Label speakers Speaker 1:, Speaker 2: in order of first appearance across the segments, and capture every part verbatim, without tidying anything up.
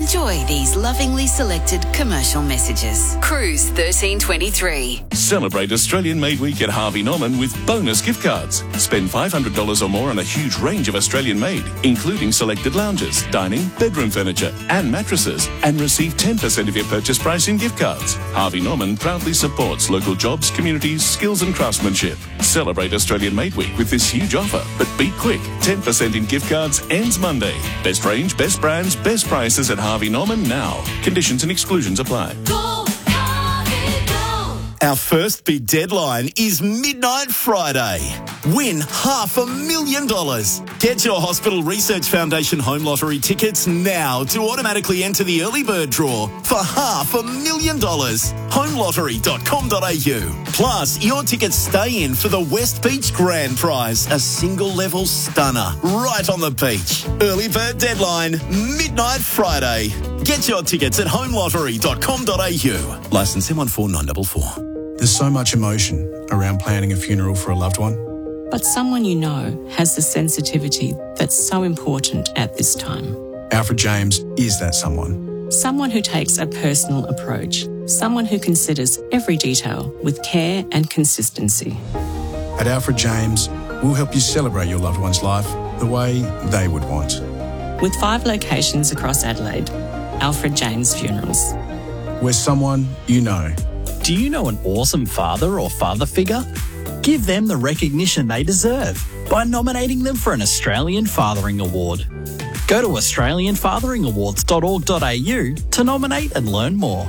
Speaker 1: Enjoy these lovingly selected commercial messages. Cruise thirteen twenty-three.
Speaker 2: Celebrate Australian Made Week at Harvey Norman with bonus gift cards. Spend five hundred dollars or more on a huge range of Australian made, including selected lounges, dining, bedroom furniture and mattresses, and receive ten percent of your purchase price in gift cards. Harvey Norman proudly supports local jobs, communities, skills and craftsmanship. Celebrate Australian Made Week with this huge offer, but be quick. ten percent in gift cards ends Monday. Best range, best brands, best prices at Harvey Norman now. Conditions and exclusions apply.
Speaker 3: Go, Harvey, go.
Speaker 4: Our first big deadline is Midnight Friday. Win half a million dollars. Get your Hospital Research Foundation Home Lottery tickets now to automatically enter the early bird draw for half a million dollars. home lottery dot com dot a u. Plus, your tickets stay in for the West Beach Grand Prize, a single level stunner right on the beach. Early bird deadline, Midnight Friday. Get your tickets at home lottery dot com dot a u. Licence M one four nine four four.
Speaker 5: There's so much emotion around planning a funeral for a loved one.
Speaker 6: But someone you know has the sensitivity that's so important at this time.
Speaker 5: Alfred James is that someone.
Speaker 6: Someone who takes a personal approach. Someone who considers every detail with care and consistency.
Speaker 5: At Alfred James, we'll help you celebrate your loved one's life the way they would want.
Speaker 6: With five locations across Adelaide, Alfred James Funerals.
Speaker 5: We're someone you know.
Speaker 7: Do you know an awesome father or father figure? Give them the recognition they deserve by nominating them for an Australian Fathering Award. Go to australian fathering awards dot org dot a u to nominate and learn more.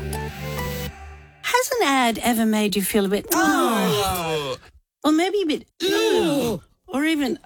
Speaker 8: Has an ad ever made you feel a bit... Oh. Or maybe a bit... Oh. Or even...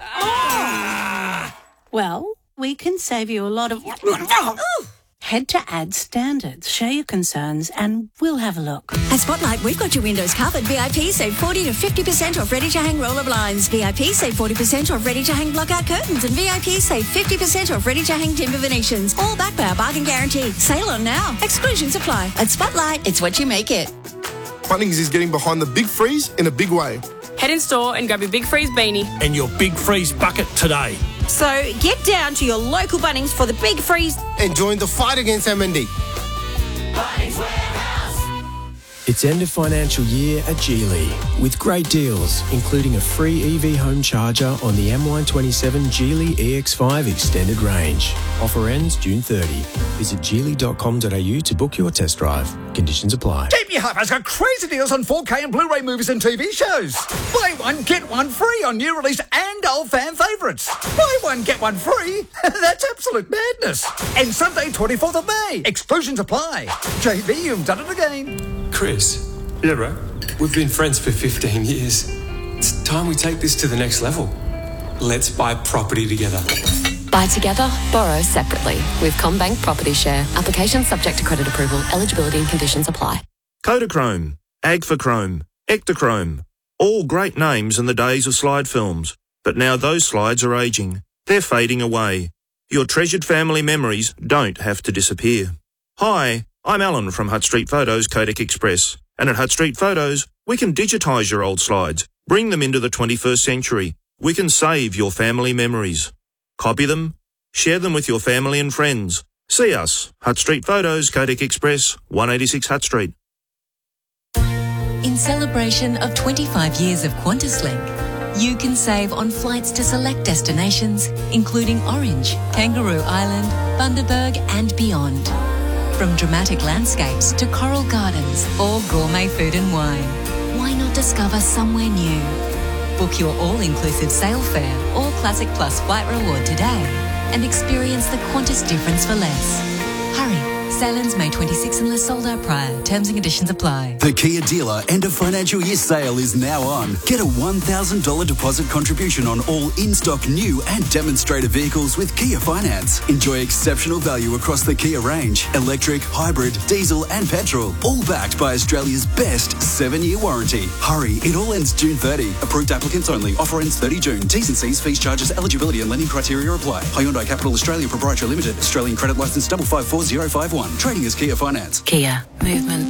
Speaker 8: Oh. Well, we can save you a lot of... Head to Ad Standards, share your concerns, and we'll have a look.
Speaker 9: At Spotlight, we've got your windows covered. V I P save forty to fifty percent off ready-to-hang roller blinds. V I P save forty percent off ready-to-hang block-out curtains. And V I P save fifty percent off ready-to-hang timber Venetians. All backed by our bargain guarantee. Sale on now. Exclusions apply. At Spotlight, it's what you make it.
Speaker 10: Bunnings is getting behind the Big Freeze in a big way.
Speaker 11: Head in store and grab your Big Freeze beanie.
Speaker 12: And your Big Freeze bucket today.
Speaker 11: So get down to your local Bunnings for the Big Freeze.
Speaker 10: And join the fight against M N D.
Speaker 3: Bunnings Warehouse.
Speaker 13: It's end of financial year at Geely with great deals, including a free E V home charger on the M Y twenty-seven Geely E X five Extended Range. Offer ends June thirtieth. Visit geely dot com dot a u to book your test drive. Conditions apply.
Speaker 12: J B Hi-Fi's got crazy deals on four K and Blu-ray movies and T V shows. Buy one, get one free on new release and old fan favourites. Buy one, get one free. That's absolute madness. And Sunday, twenty-fourth of May. Exclusions apply. J B, you've done it again.
Speaker 14: Chris. Yeah, bro. We've been friends for fifteen years. It's time we take this to the next level. Let's buy property together.
Speaker 15: Buy together, borrow separately with CommBank Property Share. Application subject to credit approval. Eligibility and conditions apply.
Speaker 16: Kodachrome, Agfachrome, Ektachrome. All great names in the days of slide films. But now those slides are aging. They're fading away. Your treasured family memories don't have to disappear. Hi, I'm Alan from Hutt Street Photos Kodak Express. And at Hutt Street Photos, we can digitise your old slides, bring them into the twenty-first century. We can save your family memories. Copy them, share them with your family and friends. See us, Hutt Street Photos, Kodak Express, one eighty-six Hutt Street.
Speaker 17: In celebration of twenty-five years of QantasLink, you can save on flights to select destinations, including Orange, Kangaroo Island, Bundaberg and beyond. From dramatic landscapes to coral gardens or gourmet food and wine, why not discover somewhere new? Book your all-inclusive sail fare or Classic Plus flight reward today and experience the Qantas difference for less. Hurry. Sail-ins May twenty-sixth unless sold out prior. Terms and conditions apply.
Speaker 18: The Kia dealer end of financial year sale is now on. Get a one thousand dollars deposit contribution on all in-stock new and demonstrator vehicles with Kia Finance. Enjoy exceptional value across the Kia range. Electric, hybrid, diesel and petrol. All backed by Australia's best seven-year warranty. Hurry, it all ends June thirtieth. Approved applicants only. Offer ends thirtieth June. T's and C's, fees, charges, eligibility and lending criteria apply. Hyundai Capital Australia Proprietary Limited. Australian credit licence double five four zero five one. Trading as Kia Finance.
Speaker 1: Kia. Movement